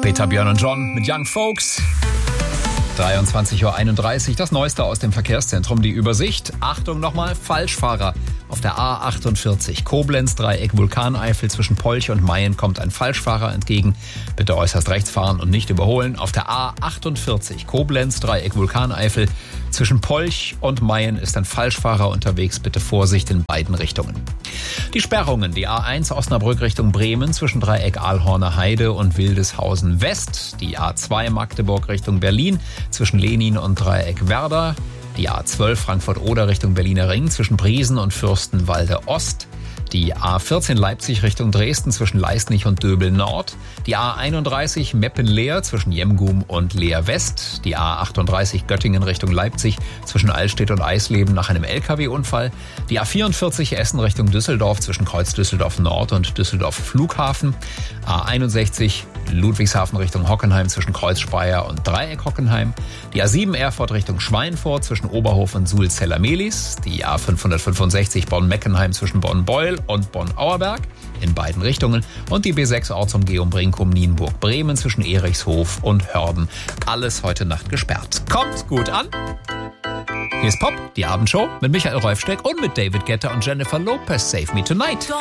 Peter, Björn und John mit Young Folks. 23.31 Uhr, das Neueste aus dem Verkehrszentrum, die Übersicht. Achtung nochmal, Falschfahrer. Auf der A48 Koblenz-Dreieck Vulkaneifel zwischen Polch und Mayen kommt ein Falschfahrer entgegen. Bitte äußerst rechts fahren und nicht überholen. Auf der A48 Koblenz-Dreieck Vulkaneifel zwischen Polch und Mayen ist ein Falschfahrer unterwegs. Bitte Vorsicht in beiden Richtungen. Die Sperrungen, die A1 Osnabrück Richtung Bremen zwischen Dreieck Aalhorner Heide und Wildeshausen West. Die A2 Magdeburg Richtung Berlin zwischen Lenin und Dreieck Werder. Die A12 Frankfurt-Oder Richtung Berliner Ring zwischen Briesen und Fürstenwalde Ost. Die A14 Leipzig Richtung Dresden zwischen Leisnig und Döbel Nord. Die A31 Meppen-Leer zwischen Jemgum und Leer West. Die A38 Göttingen Richtung Leipzig zwischen Allstedt und Eisleben nach einem LKW-Unfall. Die A44 Essen Richtung Düsseldorf zwischen Kreuz Düsseldorf Nord und Düsseldorf Flughafen. A61 Ludwigshafen Richtung Hockenheim zwischen Kreuz Speyer und Dreieck Hockenheim. Die A7 Erfurt Richtung Schweinfurt zwischen Oberhof und Suhl-Zeller-Mehlis. Die A565 Bonn-Meckenheim zwischen Bonn-Beul und Bonn-Auerberg in beiden Richtungen. Und die B6 Ortsumgehung Brinkum-Nienburg-Bremen zwischen Erichshof und Hörden. Alles heute Nacht gesperrt. Kommt gut an! Hier ist Pop, die Abendshow mit Michael Rolfsteck und mit David Guetta und Jennifer Lopez. Save Me Tonight.